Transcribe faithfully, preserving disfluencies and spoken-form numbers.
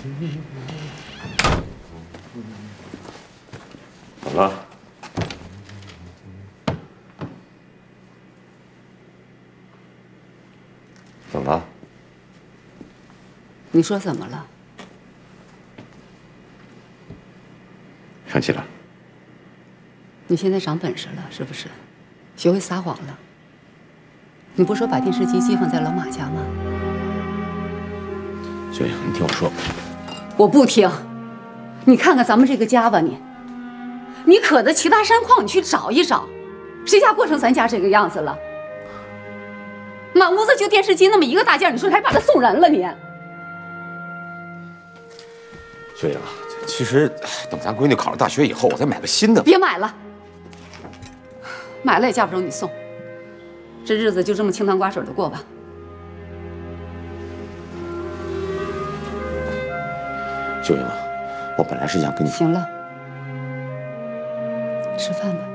怎么了？怎么了？ 你说怎么了？ 生气了？ 你现在长本事了，是不是？学会撒谎了。你不是说把电视机寄放在老马家吗？ 秀英，你听我说。 我不听。你看看咱们这个家吧，你，你可得其他山矿你去找一找，谁家过成咱家这个样子了？满屋子就电视机那么一个大件，你说你还把它送人了你？ 秀英，其实等咱闺女考上大学以后，我再买个新的。 别买了，买了也嫁不着你送。这日子就这么清汤寡水的过吧。 秀英啊，我本来是想跟你…… 行了，吃饭吧。